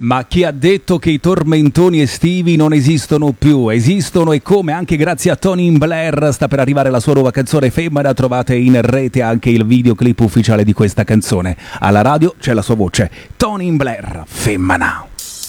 Ma chi ha detto che i tormentoni estivi non esistono più? Esistono, e come, anche grazie a Tony Blair. Sta per arrivare la sua nuova canzone Femmina, trovate in rete anche il videoclip ufficiale di questa canzone. Alla radio c'è la sua voce, Tony Blair, Femmina.